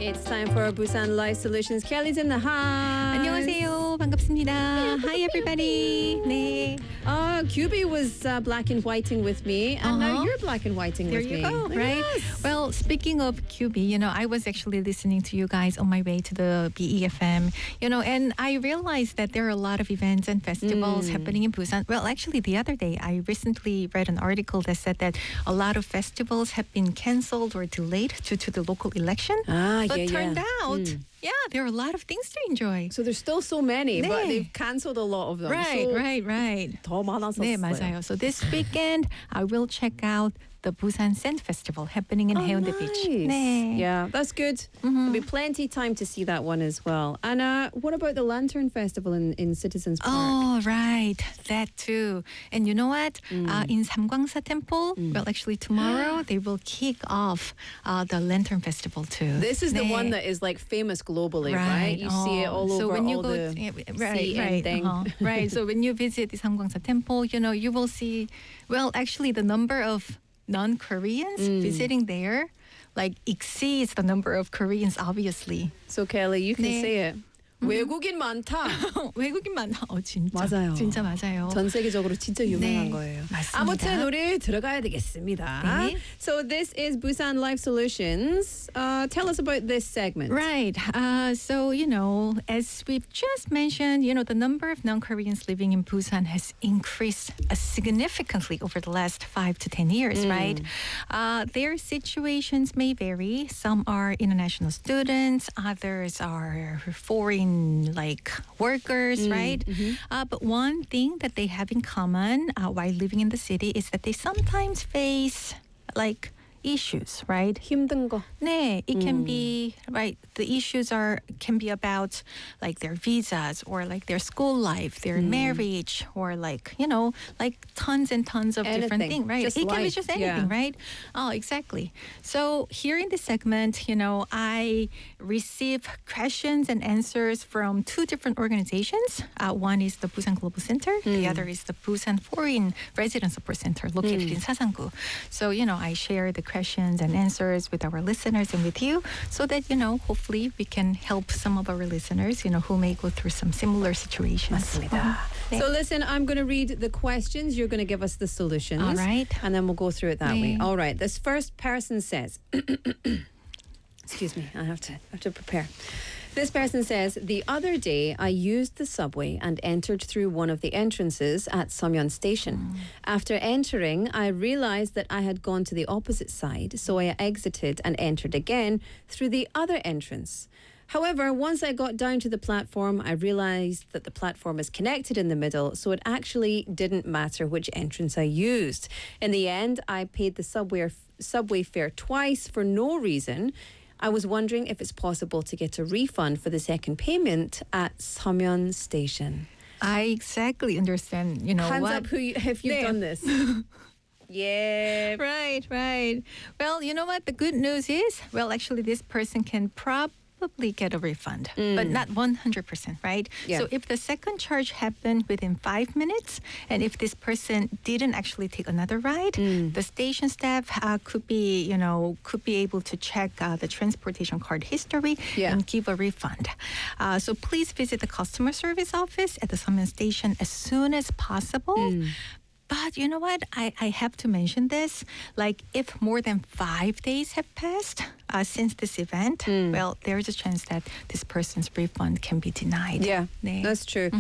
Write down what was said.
It's time for Busan Life Solutions. Kelly's in the house. 안녕하세요. 반갑습니다. Hi everybody. 네. QB was black and whiting with me, and now you're black and whiting There with me. you go, right? Yes. Well, speaking of QB, I was actually listening to you guys on my way to the BEFM, and I realized that there are a lot of events and festivals happening in Busan. Well, actually, the other day, I recently read an article that said that a lot of festivals have been canceled or delayed due to the local election. But turned out, there are a lot of things to enjoy. So there's still so many, 네. but they've cancelled a lot of them. Right. 더 많았었어요. 네, 맞아요. So this weekend, I will check out the Busan Sand Festival happening in Haeundae Beach. 네. Yeah, that's good. There'll be plenty time to see that one as well. And what about the Lantern Festival in Citizens Park? Oh, right. That too. And you know what? In Samgwangsa Temple, well, actually tomorrow, they will kick off the Lantern Festival too. This is the 네. one that is like famous globally, right? You see it all so over when you all go, the right, thing. right. So when you visit the Samgwangsa Temple, you will see, well, actually the number of non-Koreans visiting there exceeds the number of Koreans, obviously. So Kelly, you can 네. say it. 외국인 많다. 외국인 많아. 진짜. 맞아요. 진짜 맞아요. 전 세계적으로 진짜 유명한 네, 거예요. 맞습니다. 아무튼 우리 들어가야 되겠습니다. 네. So this is Busan Life Solutions. Tell us about this segment. Right. So, as we've just mentioned, the number of non-Koreans living in Busan has increased significantly over the last 5 to 10 years, right? Their situations may vary. Some are international students, others are foreign workers, right? But one thing that they have in common while living in the city is that they sometimes face issues, right? 힘든 거. 네, it can be, right, the issues can be about their visas or their school life, their marriage, or tons and tons of different Anything. things, right? Just It can be life, just anything, yeah. right? Oh, exactly. So here in this segment, I receive questions and answers from two different organizations. One is the Busan Global Center. The other is the Busan Foreign Resident Support Center located in Sasangu. So, I share the questions and answers with our listeners and with you so that, hopefully we can help some of our listeners, who may go through some similar situations. 맞습니다. 네. So listen, I'm going to read the questions. You're going to give us the solutions. All right. And then we'll go through it that way. 네. All right. This first person says, excuse me, I have to prepare. This person says, the other day I used the subway and entered through one of the entrances at Seomyeon Station. After entering, I realized that I had gone to the opposite side, so I exited and entered again through the other entrance. However, once I got down to the platform, I realized that the platform is connected in the middle, so it actually didn't matter which entrance I used. In the end, I paid the subway fare twice for no reason. I was wondering if it's possible to get a refund for the second payment at Seomyeon Station. I exactly understand, Hands what? up if you've 네. done this. Yeah. Right. Well, you know what? The good news is, actually, this person can probably get a refund, but not 100%, right? Yeah. So if the second charge happened within 5 minutes, and if this person didn't actually take another ride, the station staff could be able to check the transportation card history and give a refund. So please visit the customer service office at the Seomyeon Station as soon as possible. But you know what? I have to mention this. If more than 5 days have passed since this event, well, there is a chance that this person's refund can be denied. Yeah, 네. that's true.